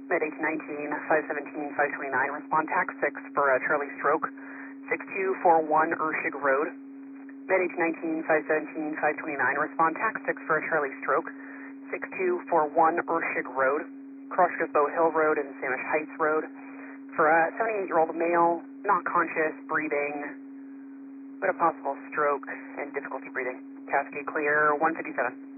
Med 1819, 517, 529, respond tax 6 for Charlie Stroke, 6241 Urshig Road. Med 1819, 517, 529, respond tax 6 for Charlie Stroke, 6241 Urshig Road, Crossgusbow Hill Road and Samish Heights Road. For a 78-year-old male, not conscious, breathing, but a possible stroke and difficulty breathing. Cascade clear, 157.